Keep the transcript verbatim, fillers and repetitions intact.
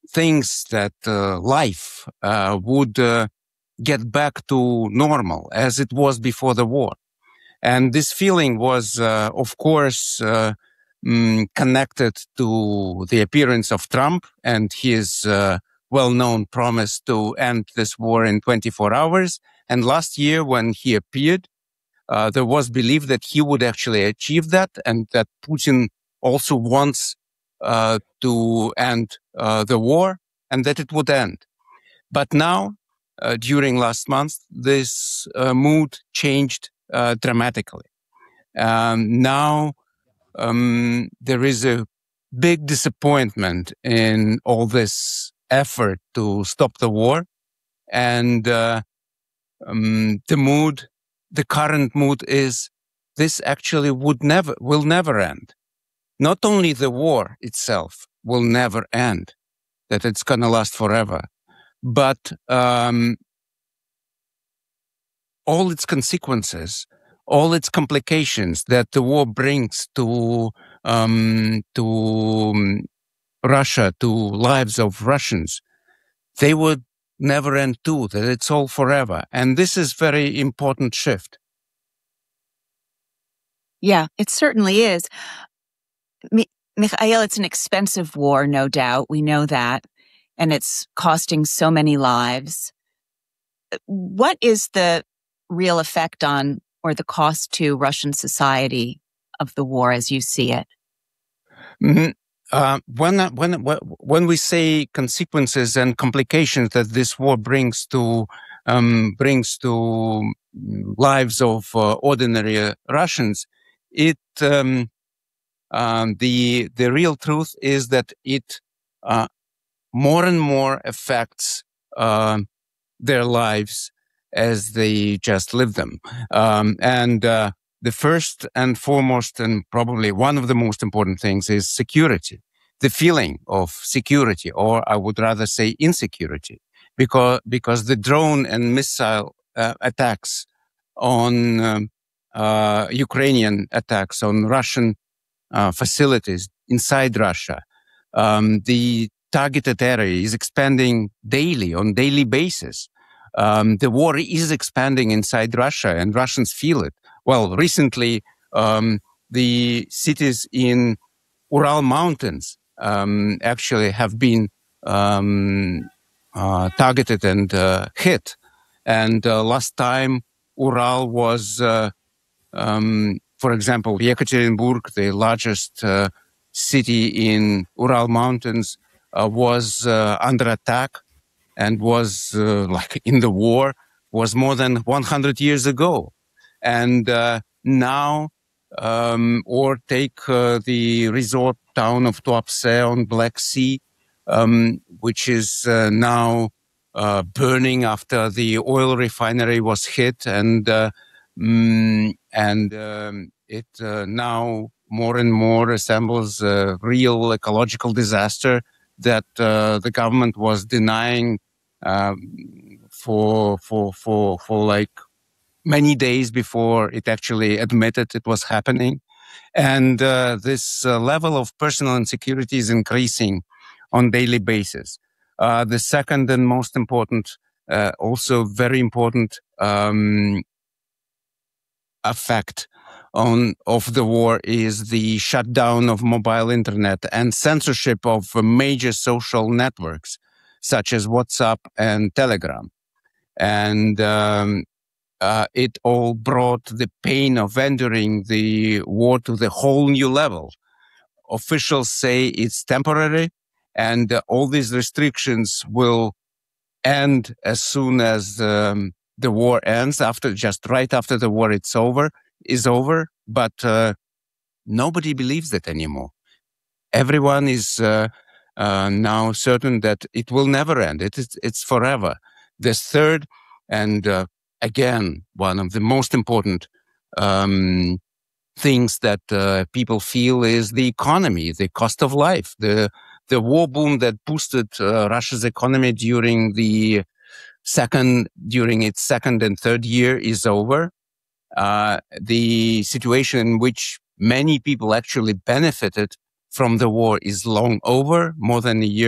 things that uh, life uh, would uh, get back to normal as it was before the war. And this feeling was, uh, of course, uh, mm, connected to the appearance of Trump and his uh, well-known promise to end this war in twenty-four hours. And last year, when he appeared, uh, there was belief that he would actually achieve that, and that Putin also wants uh, to end uh, the war and that it would end. But now, uh, during last month, this uh, mood changed uh, dramatically. Um, now um, there is a big disappointment in all this effort to stop the war, and uh, um, the mood, the current mood is this actually would never, will never end. Not only the war itself will never end, that it's going to last forever, but um, all its consequences, all its complications that the war brings to um, to um, Russia, to lives of Russians, they would never end too, that it's all forever. And this is very important shift. Yeah, it certainly is. Mi- Mikhail, it's an expensive war, no doubt. We know that. And it's costing so many lives. What is the real effect on, or the cost to Russian society of the war as you see it? Mm-hmm. Uh, when, when, when we say consequences and complications that this war brings to, um, brings to lives of uh, ordinary uh, Russians, it, um, um, the, the real truth is that it, uh, more and more affects, uh, their lives as they just live them. Um, and, uh, the first and foremost, and probably one of the most important things, is security. The feeling of security, or I would rather say insecurity, because because the drone and missile uh, attacks on um, uh, Ukrainian attacks on Russian uh, facilities inside Russia, um, the targeted area is expanding daily, on daily basis. Um, the war is expanding inside Russia, and Russians feel it. Well, recently, um, the cities in Ural Mountains um, actually have been um, uh, targeted and uh, hit. And uh, last time, Ural was, uh, um, for example, Yekaterinburg, the largest uh, city in Ural Mountains, uh, was uh, under attack and was uh, like in the war, was more than one hundred years ago. And uh, now, um, or take uh, the resort town of Tuapse on Black Sea, um, which is uh, now uh, burning after the oil refinery was hit, and uh, mm, and um, it uh, now more and more resembles a real ecological disaster that uh, the government was denying um, for for for for like many days before it actually admitted it was happening. And uh, this uh, level of personal insecurity is increasing on daily basis. Uh, the second and most important, uh, also very important um, effect on of the war is the shutdown of mobile internet and censorship of uh, major social networks such as WhatsApp and Telegram. And um, uh, it all brought the pain of entering the war to the whole new level. Officials say it's temporary, and uh, all these restrictions will end as soon as um, the war ends, after just right after the war it's over, is over. But uh, nobody believes that anymore. Everyone is uh, uh, now certain that it will never end. It is, it's forever. The third, and uh, again, one of the most important um, things that uh, people feel is the economy, the cost of life. The the war boom that boosted uh, Russia's economy during the second, during its second and third year is over. Uh, the situation in which many people actually benefited from the war is long over, more than a year